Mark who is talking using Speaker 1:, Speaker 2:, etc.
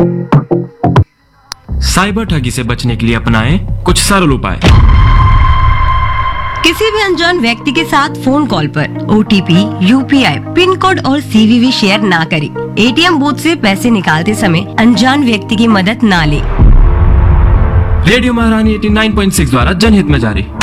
Speaker 1: Cyber ठगी से बचने के लिए अपनाएं कुछ सरल उपाय।
Speaker 2: किसी भी अनजान व्यक्ति के साथ फोन कॉल पर OTP, UPI, पिन कोड और CVV शेयर ना करें। ATM बूथ से पैसे निकालते समय अनजान व्यक्ति की मदद ना लें।
Speaker 1: रेडियो महारानी 89.6 द्वारा जनहित में जारी।